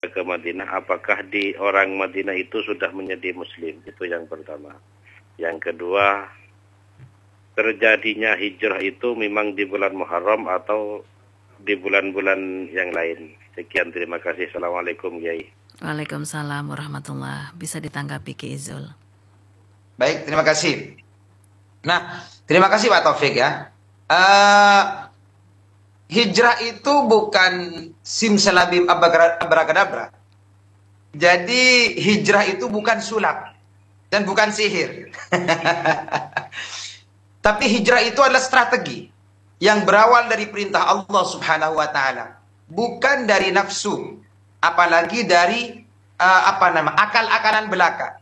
hijrah ke Madinah, apakah di orang Madinah itu sudah menjadi muslim? Itu yang pertama. Yang kedua, terjadinya hijrah itu memang di bulan Muharram atau di bulan-bulan yang lain? Sekian, terima kasih. Assalamualaikum, Kiai. Waalaikumsalam warahmatullahi. Bisa ditanggapi Ki Izul. Baik, terima kasih. Nah, terima kasih Pak Taufik ya. Hijrah itu bukan simsalabim abrakadabra. Jadi hijrah itu bukan sulap dan bukan sihir. Tapi hijrah itu adalah strategi yang berawal dari perintah Allah Subhanahu wa taala, bukan dari nafsu, apalagi dari akal-akalan belaka.